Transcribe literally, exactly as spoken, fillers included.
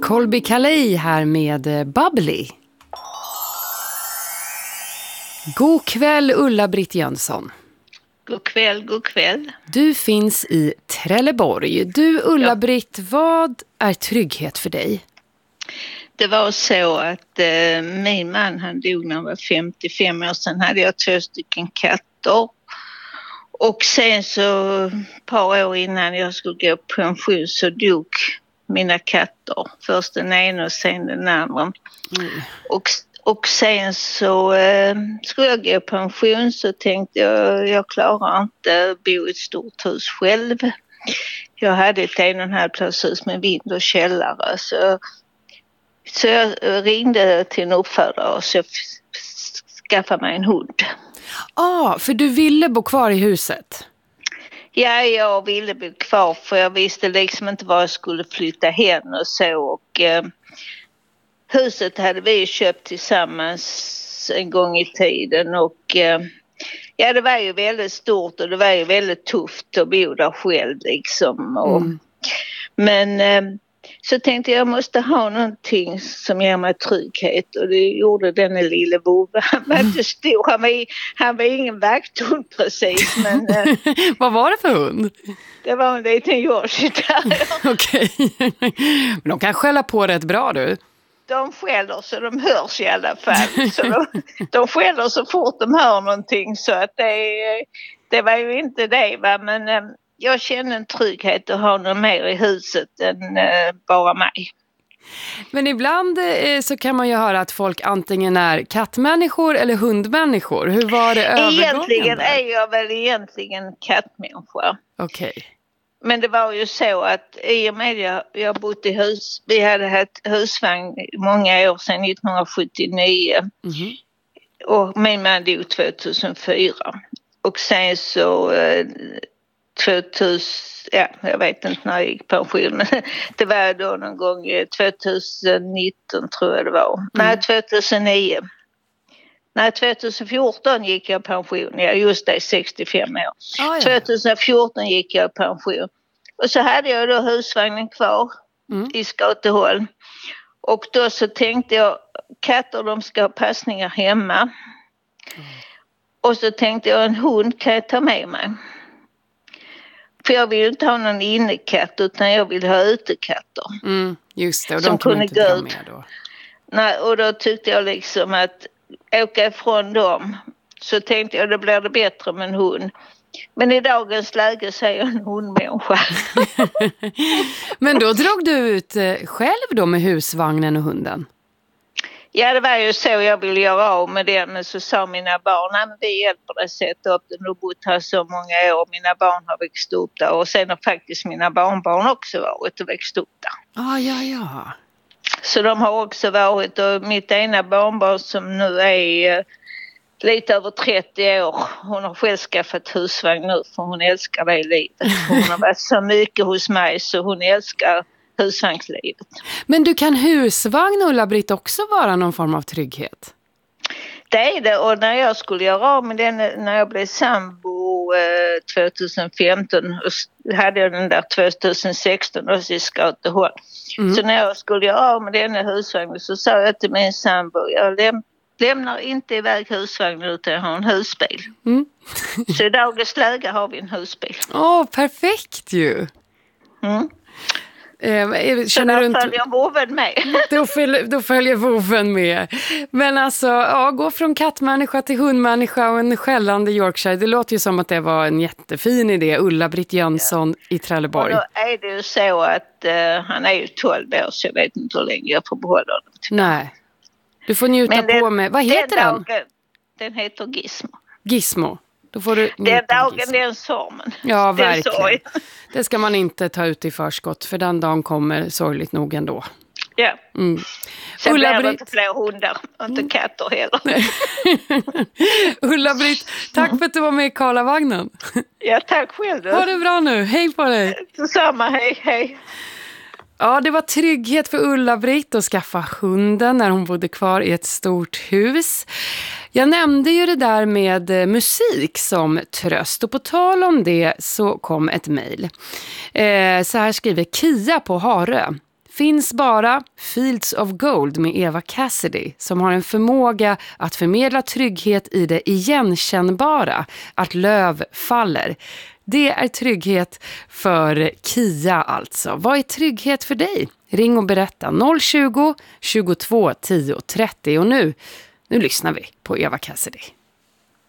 Colby Calais här med Bubbly. God kväll Ulla-Britt Jönsson. God kväll, god kväll. Du finns i Trelleborg. Du Ulla-Britt, ja. Vad är trygghet för dig? Det var så att eh, min man han dog när han var femtiofem år. Sen hade jag två stycken katter. Och sen så ett par år innan jag skulle gå på pension så dog mina katter. Först den ena och sen den andra. Mm. Och, och sen så eh, skulle jag gå på pension så tänkte jag jag klarar inte att bo i ett stort hus själv. Jag hade ett en och en halv plats hus med vind och källare så, så jag ringde till en uppfödare och så skaffade mig en hund. Ja, ah, för du ville bo kvar i huset? Ja, jag ville bo kvar för jag visste liksom inte var jag skulle flytta hem och så. Och eh, huset hade vi köpt tillsammans en gång i tiden och eh, ja, det var ju väldigt stort och det var ju väldigt tufft att bo där själv liksom. Och, mm. Men eh, så tänkte jag, jag måste ha någonting som ger mig trygghet och det gjorde den lille Bove. Han var inte stor, han var, han var ingen vakthund precis. Men, eh, vad var det för hund? Det var en liten Yorkshire. Okej, men de kan skälla på rätt bra du. De skäller så de hörs i alla fall. Så de, de skäller så fort de hör någonting så att det, det var ju inte det va, men eh, jag känner en trygghet att ha någon mer i huset än eh, bara mig. Men ibland eh, så kan man ju höra att folk antingen är kattmänniskor eller hundmänniskor. Hur var det övergången? Egentligen där? är jag väl egentligen kattmänniska. Okej. Okay. Men det var ju så att i och med jag, jag bott i hus, vi hade haft husvagn många år sedan nittonhundrasjuttionio. Mm-hmm. Och min man dog tvåtusenfyra. Och sen så eh, tvåtusen, ja, jag vet inte när jag gick på pension, men det var då någon gång tjugonitton tror jag det var. Mm. Nej, tvåtusennio. Nej, tjugohundrafjorton gick jag på pension. Ja, just det, sextiofem år. Ah, ja. tjugohundrafjorton gick jag på pension. Och så hade jag då husvagnen kvar mm. i Skateholm. Och då så tänkte jag, katter de ska ha passningar hemma. Mm. Och så tänkte jag, en hund kan jag ta med mig. För jag vill inte ha någon innekatt utan jag vill ha utekatter. Mm, just det, och de kunde inte dra med då. Nej, och då tyckte jag liksom att åka ifrån dem så tänkte jag det blir det bättre med en hund. Men i dagens läge så är jag en hundmänniska. Men då drog du ut själv då med husvagnen och hunden? Ja, det var ju så jag ville göra av med den. Men så sa mina barn, men vi hjälper dig sätta upp den. Du har bott här så många år. Mina barn har växt upp där. Och sen har faktiskt mina barnbarn också varit och växt upp där. Ah, ja, ja. Så de har också varit. Och mitt ena barnbarn som nu är eh, lite över trettio år. Hon har själv skaffat husvagn nu för hon älskar det livet. Hon har varit så mycket hos mig så hon älskar husvagnslivet. Men du, kan husvagn, Ulla-Britt, också vara någon form av trygghet? Det är det, och när jag skulle göra av med den, när jag blev sambo eh, tjugohundrafemton och hade jag den där tjugohundrasexton och i Skateholm. Mm. Så när jag skulle göra av med den husvagnen så sa jag till min sambo, jag läm- lämnar inte iväg husvagnen utan jag har en husbil. Mm. Så i dagens läge har vi en husbil. Åh, oh, perfekt ju! Mm. Eh, så då inte... följer voven med. då, följer, då följer voven med. Men alltså, ja, gå från kattmänniska till hundmänniska och en skällande Yorkshire. Det låter ju som att det var en jättefin idé. Ulla-Britt Jönsson ja. i Trelleborg. Och då är det ju så att uh, han är ju tolv år så jag vet inte hur länge jag får behålla honom. Nej, du får njuta Men den, på med. Vad heter den? Dagen, den heter Gizmo. Gizmo. Då får du den dagen, den sorgen. Ja, verkligen. Det ska man inte ta ut i förskott, för den dagen kommer sorgligt nog ändå. Ja. Mm. Sen blir det inte fler hundar, inte katter heller. Ulla-Britt, tack för att du var med i Karlavagnen. Ja, tack själv. Ha det bra nu, hej på dig. Detsamma, hej, hej. Ja, det var trygghet för Ulla-Britt att skaffa hunden när hon bodde kvar i ett stort hus. Jag nämnde ju det där med musik som tröst, och på tal om det så kom ett mejl. Eh, så här skriver Kia på Harö. finns bara Fields of Gold med Eva Cassidy, som har en förmåga att förmedla trygghet i det igenkännbara, att löv faller. Det är trygghet för Kia alltså. Vad är trygghet för dig? Ring och berätta noll tjugo, tjugotvå, tio, trettio. Och nu, nu lyssnar vi på Eva Cassidy.